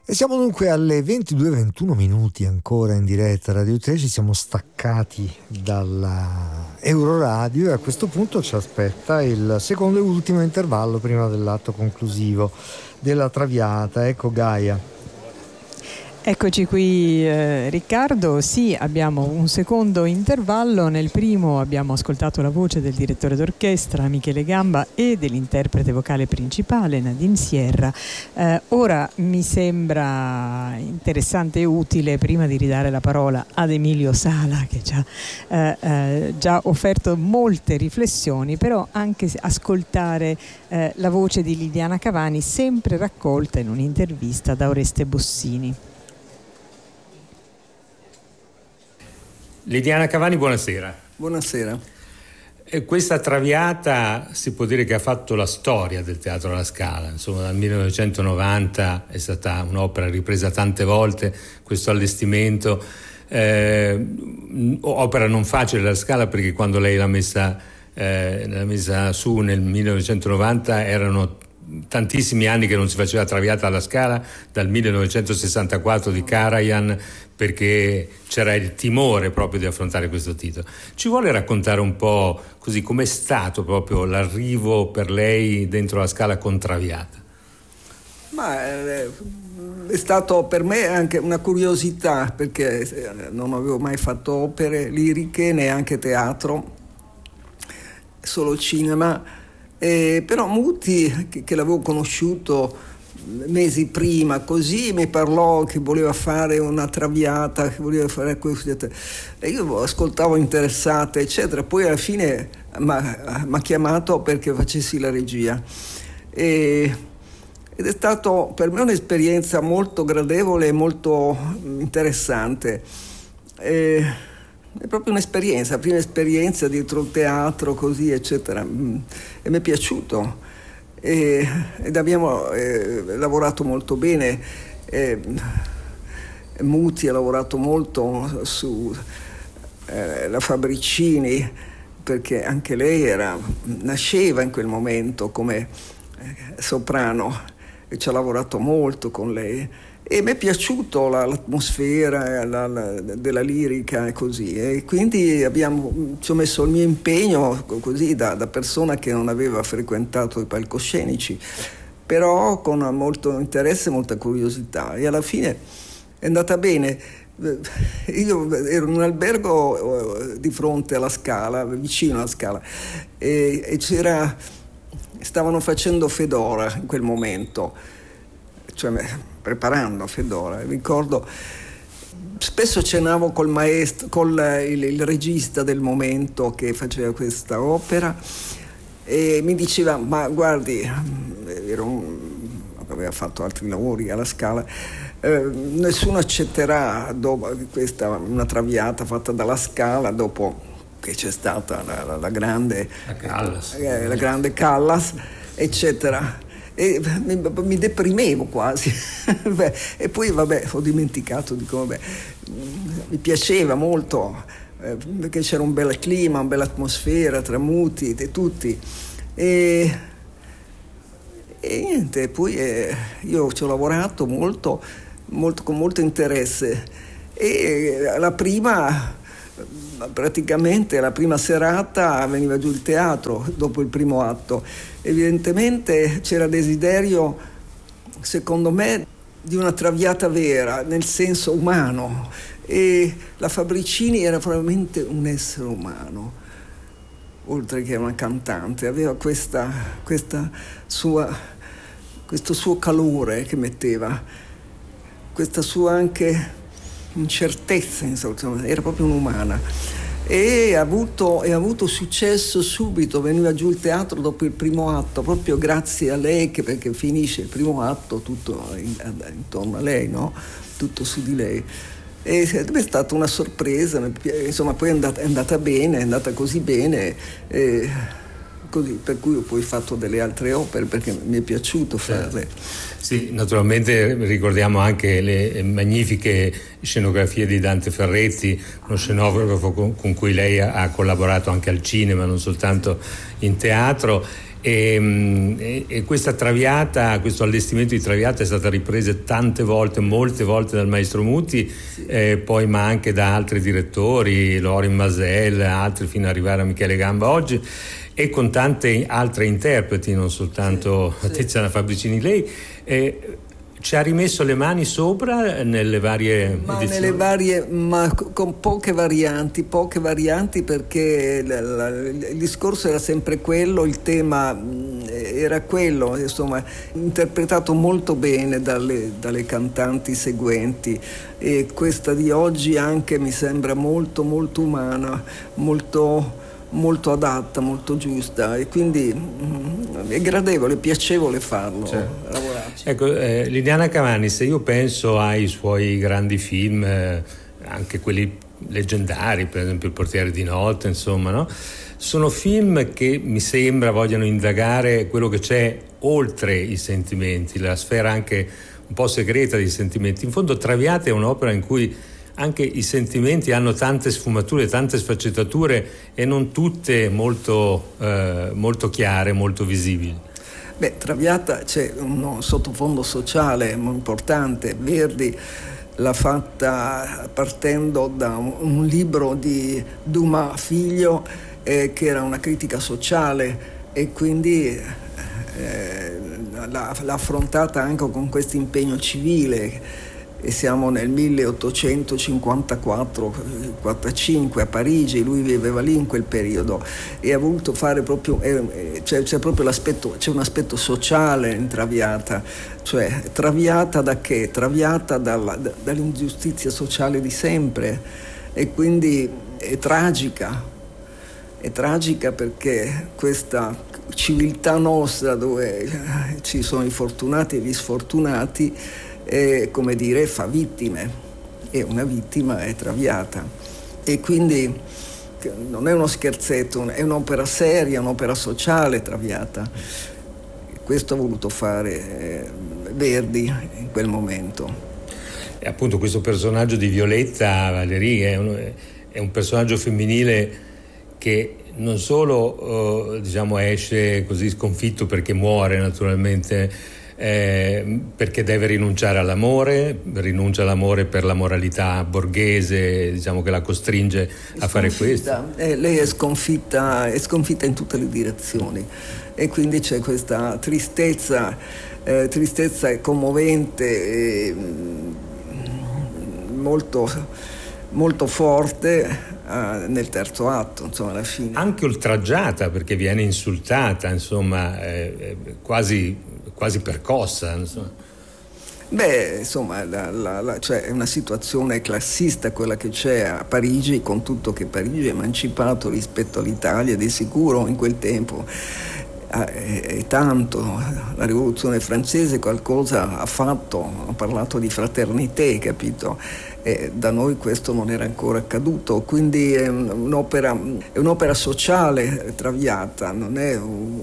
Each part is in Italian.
E siamo dunque alle 22:21 minuti ancora in diretta Radio 3, ci siamo staccati dalla Euroradio e a questo punto ci aspetta il secondo e ultimo intervallo prima dell'atto conclusivo della Traviata. Ecco Gaia. Eccoci qui Riccardo, sì, abbiamo un secondo intervallo. Nel primo abbiamo ascoltato la voce del direttore d'orchestra Michele Gamba e dell'interprete vocale principale Nadine Sierra. Ora mi sembra interessante e utile, prima di ridare la parola ad Emilio Sala che ci ha già offerto molte riflessioni, però anche ascoltare la voce di Liliana Cavani, sempre raccolta in un'intervista da Oreste Bossini. Liliana Cavani, buonasera. Buonasera. Questa Traviata si può dire che ha fatto la storia del Teatro alla Scala. Insomma, dal 1990 è stata un'opera ripresa tante volte, questo allestimento. Opera non facile alla Scala, perché quando lei l'ha messa su nel 1990 erano tantissimi anni che non si faceva Traviata alla Scala, dal 1964 di Karajan, perché c'era il timore proprio di affrontare questo titolo. Ci vuole raccontare un po' così com'è stato proprio l'arrivo per lei dentro la Scala con Traviata? Ma è stato per me anche una curiosità, perché non avevo mai fatto opere liriche, neanche teatro, solo cinema. Però Muti, che l'avevo conosciuto mesi prima, così mi parlò che voleva fare una Traviata, che voleva fare questo, e io ascoltavo interessata, eccetera. Poi alla fine mi ha chiamato perché facessi la regia, ed è stato per me un'esperienza molto gradevole e molto interessante. È proprio un'esperienza, prima esperienza dietro il teatro, così, eccetera, e mi è piaciuto. Ed abbiamo lavorato molto bene. Muti ha lavorato molto su la Fabricini, perché anche lei nasceva in quel momento come soprano, e ci ha lavorato molto con lei. E mi è piaciuto l'atmosfera della lirica e così, e quindi ci ho messo il mio impegno così da persona che non aveva frequentato i palcoscenici, però con molto interesse e molta curiosità, e alla fine è andata bene. Io ero in un albergo di fronte alla Scala, vicino alla Scala, e stavano facendo Fedora in quel momento, cioè preparando Fedora. Ricordo, spesso cenavo col maestro, il regista del momento che faceva questa opera, e mi diceva: ma guardi, aveva fatto altri lavori alla Scala, nessuno accetterà dopo una Traviata fatta dalla Scala, dopo che c'è stata la grande Callas, eccetera. E mi deprimevo quasi. E poi ho dimenticato, mi piaceva molto, perché c'era un bel clima, una bella atmosfera tra Muti e tutti, e niente. Poi io ci ho lavorato molto, molto, con molto interesse, e praticamente la prima serata veniva giù il teatro dopo il primo atto. Evidentemente c'era desiderio, secondo me, di una Traviata vera, nel senso umano, e la Fabricini era probabilmente un essere umano, oltre che una cantante. Aveva questo suo calore che metteva, questa sua anche incertezza, insomma, era proprio un'umana. E ha avuto successo subito, veniva giù il teatro dopo il primo atto, proprio grazie a lei, perché finisce il primo atto tutto intorno a lei, no? Tutto su di lei. E è stata una sorpresa, insomma, poi è andata bene, è andata così bene, così, per cui ho poi fatto delle altre opere, perché mi è piaciuto farle. Sì, naturalmente ricordiamo anche le magnifiche scenografie di Dante Ferretti, uno scenografo con cui lei ha collaborato anche al cinema, non soltanto in teatro, e questa Traviata, questo allestimento di Traviata è stata ripresa tante volte, molte volte dal maestro Muti, poi ma anche da altri direttori, Lorin Masel, altri, fino ad arrivare a Michele Gamba oggi, e con tante altre interpreti, non soltanto Tiziana Fabricini. Lei ci ha rimesso le mani sopra nelle varie edizioni? Ma con poche varianti, perché il discorso era sempre quello, il tema era quello, insomma, interpretato molto bene dalle cantanti seguenti, e questa di oggi anche mi sembra molto molto umana, molto adatta, molto giusta, e quindi è gradevole, piacevole farlo, lavorarci. Ecco, Liliana Cavani, se io penso ai suoi grandi film, anche quelli leggendari, per esempio Il portiere di notte, insomma, no? Sono film che mi sembra vogliano indagare quello che c'è oltre i sentimenti, la sfera anche un po' segreta dei sentimenti. In fondo Traviata è un'opera in cui anche i sentimenti hanno tante sfumature, tante sfaccettature, e non tutte molto chiare, molto visibili. Traviata c'è uno sottofondo sociale molto importante. Verdi l'ha fatta partendo da un libro di Dumas figlio, che era una critica sociale, e quindi l'ha affrontata anche con questo impegno civile. E siamo nel 1854-45 a Parigi, lui viveva lì in quel periodo, e ha voluto fare proprio, c'è un aspetto sociale in Traviata, cioè Traviata da che? Traviata dall'ingiustizia sociale di sempre, e quindi è tragica perché questa civiltà nostra, dove ci sono i fortunati e gli sfortunati, come dire, fa vittime, e una vittima è Traviata, e quindi non è uno scherzetto, è un'opera seria, un'opera sociale Traviata. Questo ha voluto fare Verdi in quel momento. E appunto questo personaggio di Violetta Valerie è un personaggio femminile che non solo esce così sconfitto perché muore, naturalmente, perché deve rinunciare all'amore, rinuncia all'amore per la moralità borghese, che la costringe a fare questo. Lei è sconfitta in tutte le direzioni, e quindi c'è questa tristezza commovente, molto, molto forte nel terzo atto, insomma, alla fine. Anche oltraggiata, perché viene insultata, insomma, quasi percossa, insomma. Cioè è una situazione classista quella che c'è a Parigi, con tutto che Parigi è emancipato rispetto all'Italia, di sicuro in quel tempo. E tanto la rivoluzione francese qualcosa ha fatto, ha parlato di fraternité, capito? E da noi questo non era ancora accaduto, quindi è un'opera sociale Traviata, non è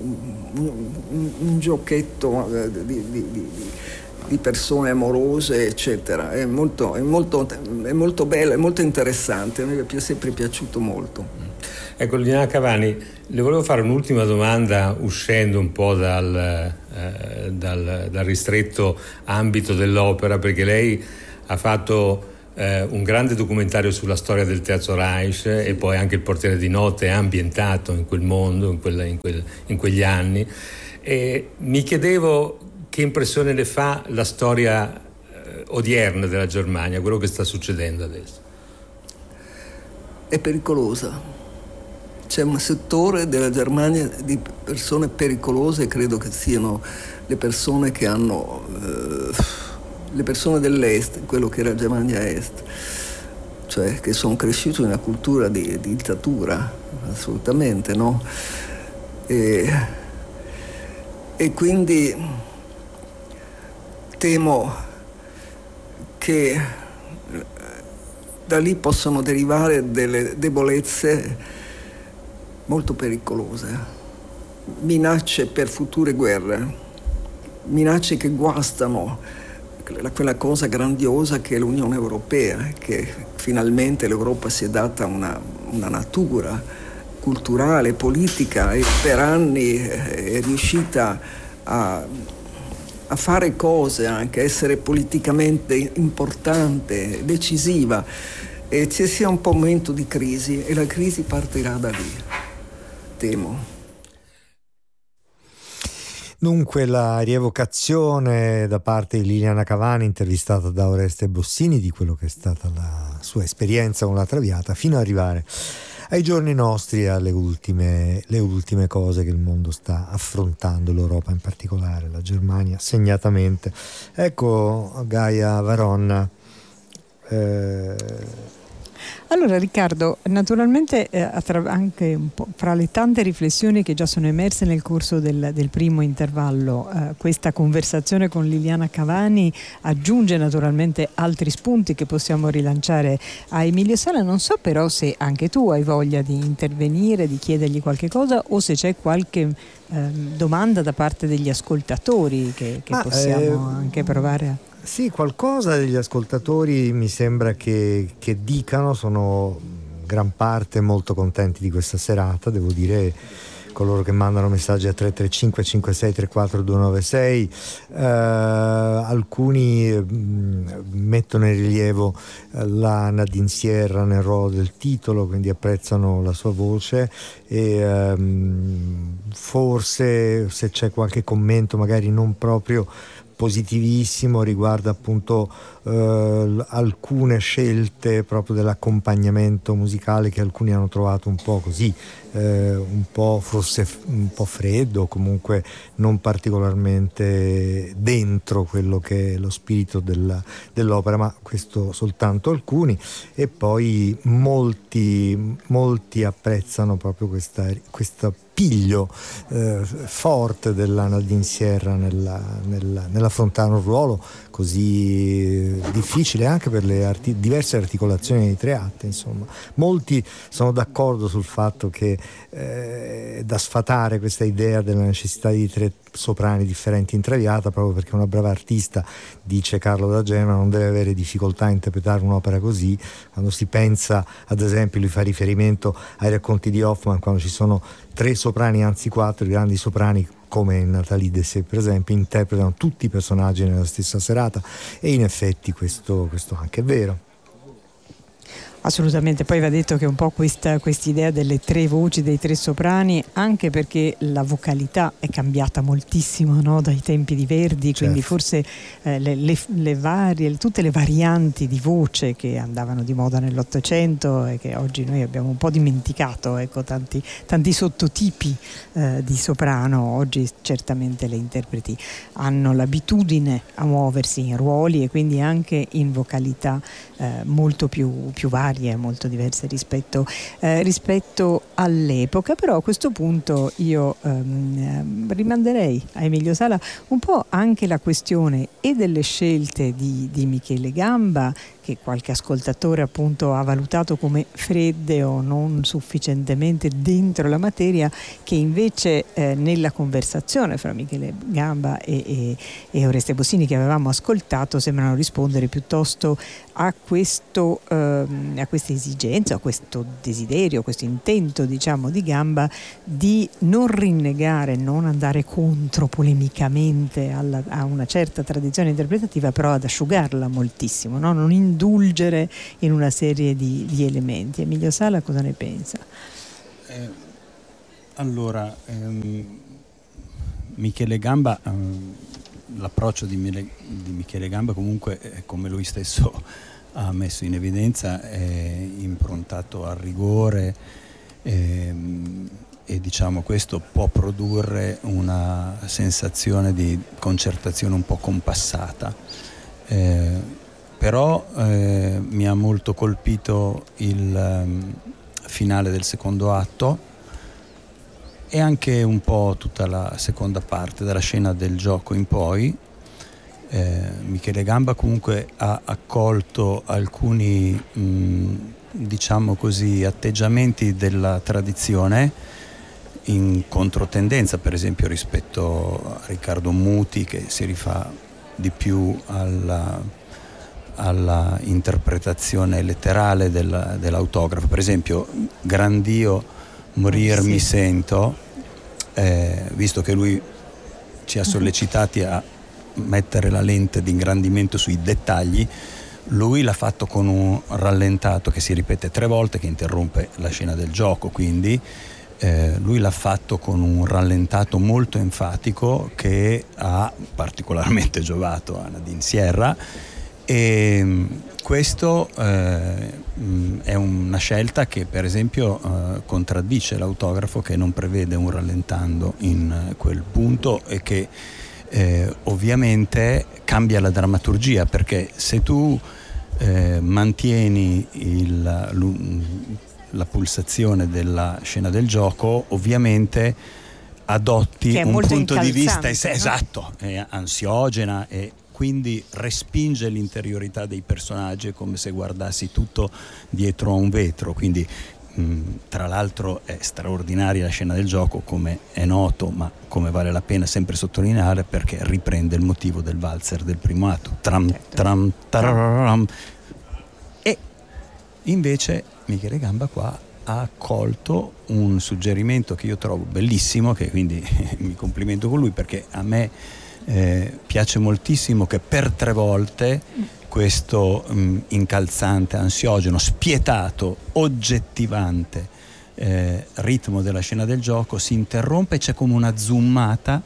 un giochetto di persone amorose, eccetera. È molto bello, è molto interessante, a me è sempre piaciuto molto. Ecco, Liliana Cavani, le volevo fare un'ultima domanda, uscendo un po' dal ristretto ambito dell'opera, perché lei ha fatto un grande documentario sulla storia del Terzo Reich, e poi anche Il portiere di notte è ambientato in quel mondo, in quegli anni, e mi chiedevo che impressione le fa la storia odierna della Germania, quello che sta succedendo adesso. È pericolosa. C'è un settore della Germania di persone pericolose, credo che siano le persone che hanno le persone dell'Est, quello che era Germania Est, cioè che sono cresciuti in una cultura di dittatura, assolutamente, no? E quindi temo che da lì possano derivare delle debolezze molto pericolose, minacce per future guerre, minacce che guastano quella cosa grandiosa che è l'Unione Europea, che finalmente l'Europa si è data una natura, culturale, politica, e per anni è riuscita a fare cose, anche a essere politicamente importante, decisiva, e ci sia un momento di crisi e la crisi partirà da lì, temo. Dunque la rievocazione da parte di Liliana Cavani, intervistata da Oreste Bossini, di quello che è stata la sua esperienza con la Traviata, fino ad arrivare ai giorni nostri, alle ultime cose che il mondo sta affrontando, l'Europa in particolare, la Germania segnatamente. Ecco, Gaia Varonna. Allora Riccardo, naturalmente anche un po' fra le tante riflessioni che già sono emerse nel corso del primo intervallo, questa conversazione con Liliana Cavani aggiunge naturalmente altri spunti che possiamo rilanciare a Emilio Sala. Non so però se anche tu hai voglia di intervenire, di chiedergli qualche cosa, o se c'è qualche domanda da parte degli ascoltatori che possiamo anche provare a... Sì, qualcosa degli ascoltatori mi sembra che dicano, sono gran parte molto contenti di questa serata, devo dire, coloro che mandano messaggi a 335 5634 296, alcuni mettono in rilievo la Nadine Sierra nel ruolo del titolo, quindi apprezzano la sua voce, e forse se c'è qualche commento magari non proprio positivissimo riguarda appunto alcune scelte proprio dell'accompagnamento musicale che alcuni hanno trovato un po' così, forse un po' freddo, comunque non particolarmente dentro quello che è lo spirito dell'opera, ma questo soltanto alcuni, e poi molti apprezzano proprio questa piglio forte della Nadine Sierra nell'affrontare un ruolo così difficile anche per le diverse articolazioni dei tre atti. Insomma, molti sono d'accordo sul fatto che da sfatare questa idea della necessità di tre soprani differenti in Traviata, proprio perché una brava artista, dice Carlo da Genova, non deve avere difficoltà a interpretare un'opera così. Quando si pensa, ad esempio, lui fa riferimento ai racconti di Hoffmann, quando ci sono tre soprani, anzi quattro, i grandi soprani come in Nathalie Dessay per esempio, interpretano tutti i personaggi nella stessa serata, e in effetti questo anche è vero. Assolutamente, poi va detto che un po' questa idea delle tre voci, dei tre soprani, anche perché la vocalità è cambiata moltissimo, no? Dai tempi di Verdi, certo. Quindi forse le varie, tutte le varianti di voce che andavano di moda nell'Ottocento e che oggi noi abbiamo un po' dimenticato, ecco, tanti sottotipi di soprano, oggi certamente le interpreti hanno l'abitudine a muoversi in ruoli e quindi anche in vocalità molto più varie, molto diverse rispetto all'epoca. Però a questo punto io rimanderei a Emilio Sala un po' anche la questione e delle scelte di Michele Gamba, che qualche ascoltatore appunto ha valutato come fredde o non sufficientemente dentro la materia, che invece nella conversazione fra Michele Gamba e Oreste Bossini che avevamo ascoltato sembrano rispondere piuttosto a questa esigenza, a questo desiderio, a questo intento, diciamo, di Gamba di non rinnegare, non andare contro polemicamente a una certa tradizione interpretativa, però ad asciugarla moltissimo, no? Non indulgere in una serie di elementi. Emilio Sala cosa ne pensa? Allora, Michele Gamba, l'approccio di Michele Gamba comunque, come lui stesso ha messo in evidenza, è improntato al rigore, e diciamo questo può produrre una sensazione di concertazione un po' compassata, però mi ha molto colpito il finale del secondo atto e anche un po' tutta la seconda parte, dalla scena del gioco in poi. Michele Gamba comunque ha accolto alcuni diciamo così atteggiamenti della tradizione in controtendenza, per esempio rispetto a Riccardo Muti, che si rifà di più alla interpretazione letterale dell'autografo. Per esempio Grandio Morir mi sento, visto che lui ci ha sollecitati a mettere la lente di ingrandimento sui dettagli, lui l'ha fatto con un rallentato che si ripete 3 volte, che interrompe la scena del gioco, quindi lui l'ha fatto con un rallentato molto enfatico che ha particolarmente giovato a Nadine Sierra, e questo è una scelta che per esempio contraddice l'autografo, che non prevede un rallentando in quel punto e che ovviamente cambia la drammaturgia, perché se tu mantieni la pulsazione della scena del gioco, ovviamente adotti un punto di vista esatto, è ansiogena e quindi respinge l'interiorità dei personaggi, come se guardassi tutto dietro a un vetro. Quindi tra l'altro è straordinaria la scena del gioco, come è noto, ma come vale la pena sempre sottolineare, perché riprende il motivo del valzer del primo atto, tram tram tararam. E invece Michele Gamba qua ha colto un suggerimento che io trovo bellissimo, che quindi mi complimento con lui, perché a me piace moltissimo che per 3 volte questo incalzante, ansiogeno, spietato, oggettivante ritmo della scena del gioco si interrompe, c'è come una zoomata,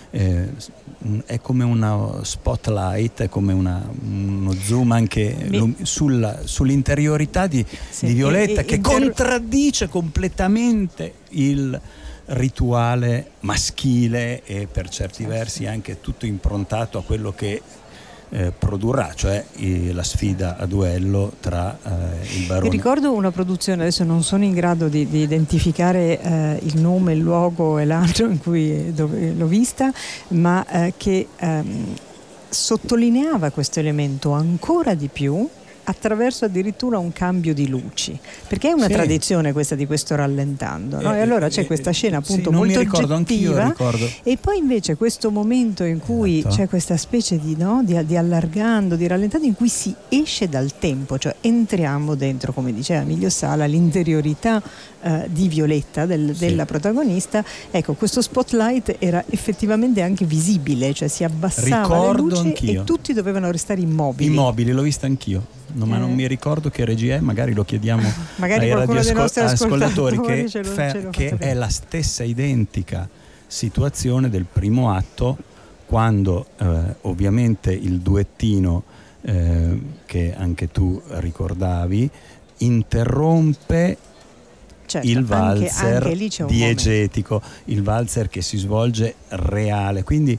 è come uno spotlight, è come uno zoom anche sull'interiorità di Violetta, che contraddice completamente il rituale maschile e per certi versi anche tutto improntato a quello che produrrà, cioè la sfida a duello tra il barone. Io ricordo una produzione, adesso non sono in grado di identificare il nome, il luogo e l'anno in cui l'ho vista, ma che sottolineava questo elemento ancora di più attraverso addirittura un cambio di luci, perché è una tradizione questa di questo rallentando, no? E allora c'è questa scena appunto molto oggettiva, e poi invece questo momento in cui c'è questa specie di allargando, di rallentando, in cui si esce dal tempo, cioè entriamo dentro, come diceva Emilio Sala, l'interiorità di Violetta, della protagonista. Ecco, questo spotlight era effettivamente anche visibile, cioè si abbassava le luci anch'io. E tutti dovevano restare immobili, l'ho vista anch'io. No, ma non mi ricordo che regia è, magari lo chiediamo magari ai radioascoltatori, che è la stessa identica situazione del primo atto, quando ovviamente il duettino che anche tu ricordavi interrompe il valzer anche diegetico, il valzer che si svolge reale, quindi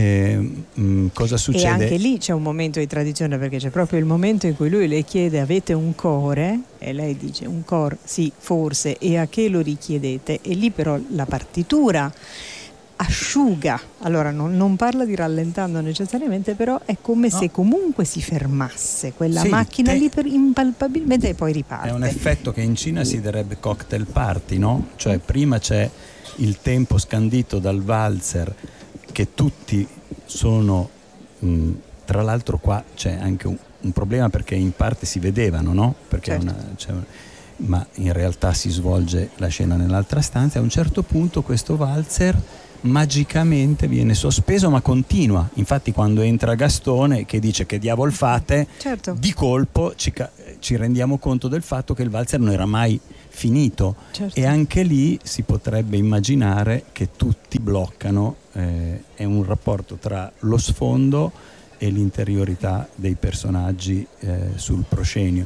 cosa succede? E anche lì c'è un momento di tradizione, perché c'è proprio il momento in cui lui le chiede: avete un core? E lei dice: un core, sì, forse, e a che lo richiedete? E lì però la partitura asciuga, allora non parla di rallentando necessariamente, però è come se comunque si fermasse quella macchina lì impalpabilmente, e poi riparte. È un effetto che in Cina si direbbe cocktail party, no? Cioè prima c'è il tempo scandito dal valzer, che tutti sono tra l'altro qua c'è anche un problema, perché in parte si vedevano, no? Perché ma in realtà si svolge la scena nell'altra stanza. A un certo punto questo valzer magicamente viene sospeso, ma continua. Infatti quando entra Gastone che dice: che diavol fate, di colpo ci rendiamo conto del fatto che il valzer non era mai finito, e anche lì si potrebbe immaginare che tutti bloccano. È un rapporto tra lo sfondo e l'interiorità dei personaggi sul proscenio.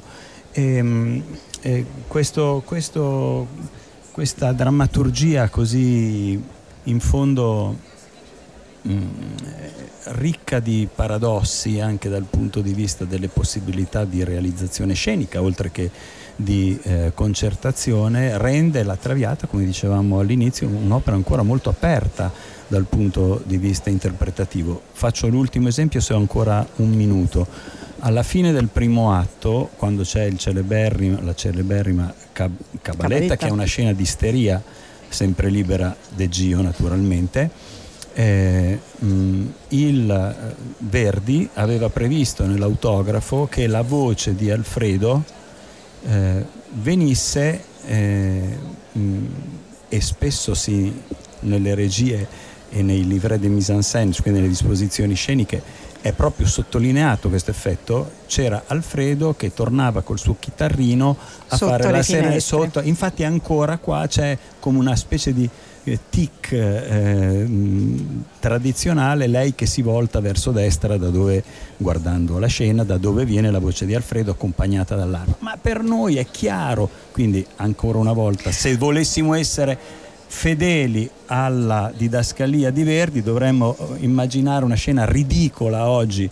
Questa drammaturgia così in fondo ricca di paradossi, anche dal punto di vista delle possibilità di realizzazione scenica, oltre che di concertazione, rende La Traviata, come dicevamo all'inizio, un'opera ancora molto aperta dal punto di vista interpretativo. Faccio l'ultimo esempio, se ho ancora un minuto. Alla fine del primo atto, quando c'è la celeberrima Cabaletta, che è una scena di isteria sempre libera de Gio, naturalmente, il Verdi aveva previsto nell'autografo che la voce di Alfredo venisse e spesso nelle regie e nei livret de mise en scène, quindi nelle disposizioni sceniche, è proprio sottolineato questo effetto. C'era Alfredo che tornava col suo chitarrino a sotto fare la finestre. sotto, infatti ancora qua c'è come una specie di tic tradizionale, lei che si volta verso destra, da dove, guardando la scena, da dove viene la voce di Alfredo accompagnata dall'arpa. Ma per noi è chiaro, quindi ancora una volta, se volessimo essere fedeli alla didascalia di Verdi, dovremmo immaginare una scena ridicola oggi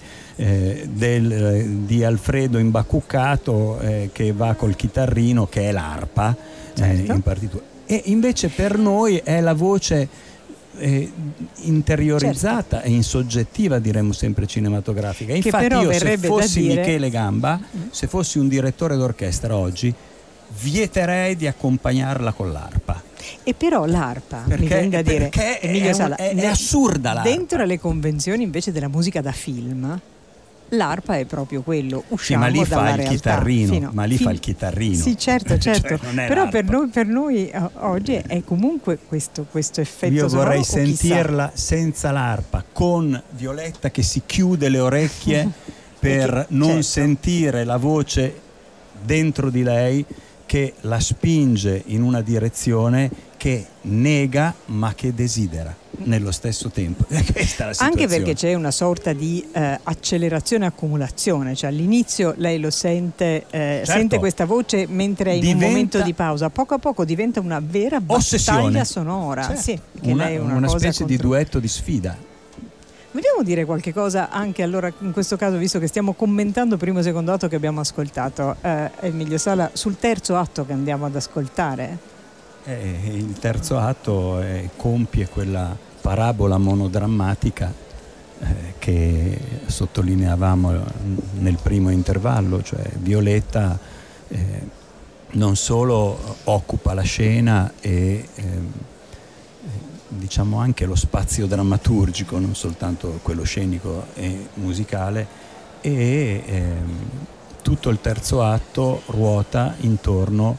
di Alfredo imbacuccato che va col chitarrino, che è l'arpa, certo, in partitura. E invece per noi è la voce interiorizzata, certo, e insoggettiva, diremmo sempre cinematografica. Infatti io, se fossi Michele Gamba, se fossi un direttore d'orchestra oggi, vieterei di accompagnarla con l'arpa. E però l'arpa, mi viene da dire, Emilio Sala, è assurda l'arpa. Dentro le convenzioni invece della musica da film, l'arpa è proprio quello, usciamo dalla realtà. Ma lì fa il chitarrino. Sì, certo. Cioè, però per noi oggi è comunque questo effetto. Io sonoro, vorrei sentirla senza l'arpa, con Violetta che si chiude le orecchie per non, certo, sentire la voce dentro di lei che la spinge in una direzione che nega ma che desidera nello stesso tempo. Questa è la situazione. Anche perché c'è una sorta di accelerazione e accumulazione, cioè all'inizio lei lo sente, certo, sente questa voce mentre è in un momento di pausa, poco a poco diventa una vera battaglia sonora, certo, sì, che lei è una cosa specie di duetto di sfida. Vogliamo dire qualche cosa anche allora in questo caso, visto che stiamo commentando primo e secondo atto che abbiamo ascoltato, Emilio Sala, sul terzo atto che andiamo ad ascoltare? Il terzo atto compie quella parabola monodrammatica che sottolineavamo nel primo intervallo, cioè Violetta non solo occupa la scena e diciamo anche lo spazio drammaturgico, non soltanto quello scenico e musicale, e tutto il terzo atto ruota intorno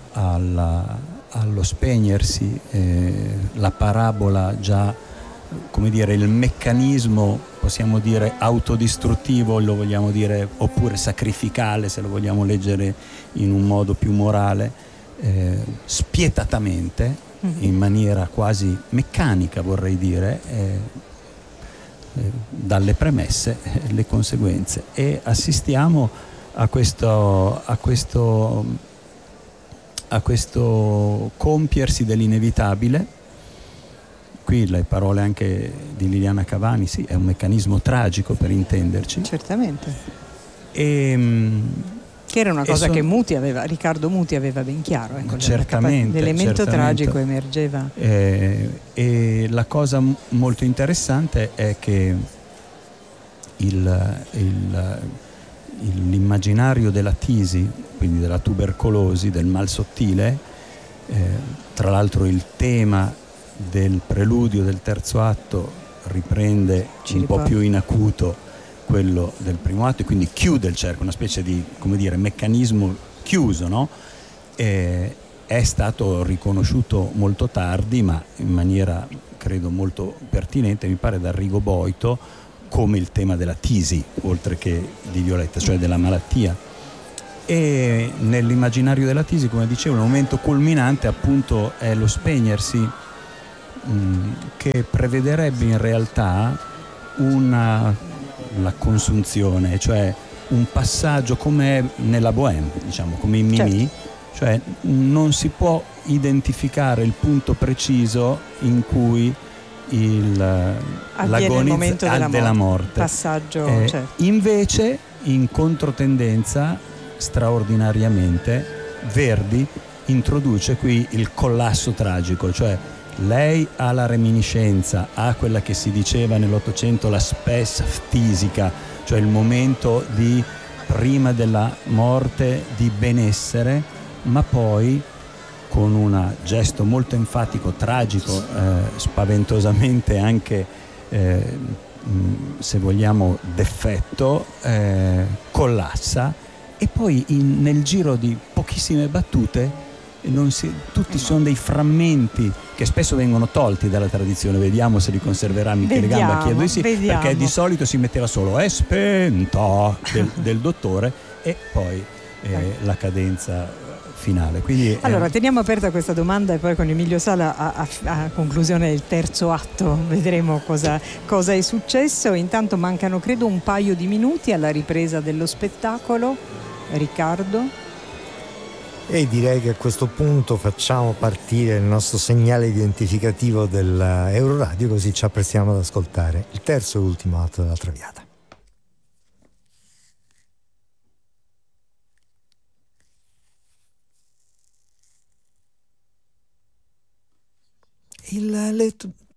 allo spegnersi, la parabola già, come dire, il meccanismo, possiamo dire autodistruttivo, lo vogliamo dire, oppure sacrificale, se lo vogliamo leggere in un modo più morale, spietatamente, in maniera quasi meccanica, vorrei dire, dalle premesse le conseguenze, e assistiamo a questo compiersi dell'inevitabile. Qui le parole anche di Liliana Cavani, sì, è un meccanismo tragico, per intenderci. Certamente. Che era una cosa che Riccardo Muti aveva ben chiaro, ecco, certamente, l'elemento tragico emergeva. E la cosa molto interessante è che l'immaginario della tisi, quindi della tubercolosi, del mal sottile, tra l'altro il tema del preludio del terzo atto riprende un po' più in acuto quello del primo atto, e quindi chiude il cerchio, una specie di, come dire, meccanismo chiuso, no? È stato riconosciuto molto tardi, ma in maniera credo molto pertinente, mi pare, da Arrigo Boito, come il tema della tisi, oltre che di Violetta, cioè della malattia. E nell'immaginario della tisi, come dicevo, il momento culminante appunto è lo spegnersi, che prevederebbe in realtà la consunzione, cioè un passaggio come nella Bohème, diciamo, come in Mimì, certo, cioè non si può identificare il punto preciso in cui l'agonizza della morte. Passaggio, certo. Invece, in controtendenza, straordinariamente, Verdi introduce qui il collasso tragico, cioè lei ha la reminiscenza, ha quella che si diceva nell'Ottocento la spes fisica, cioè il momento di prima della morte di benessere, ma poi con un gesto molto enfatico, tragico, spaventosamente anche, se vogliamo, d'effetto, collassa, e poi nel giro di pochissime battute tutti sono dei frammenti che spesso vengono tolti dalla tradizione. Vediamo se li conserverà Michele Gamba, chiedo di sì, perché di solito si metteva solo "è spenta" del dottore e poi la cadenza finale. Quindi, allora teniamo aperta questa domanda e poi con Emilio Sala a conclusione del terzo atto vedremo cosa è successo. Intanto mancano credo un paio di minuti alla ripresa dello spettacolo. Riccardo? E direi che a questo punto facciamo partire il nostro segnale identificativo dell'Euroradio, così ci apprestiamo ad ascoltare il terzo e ultimo atto della Traviata. Il letto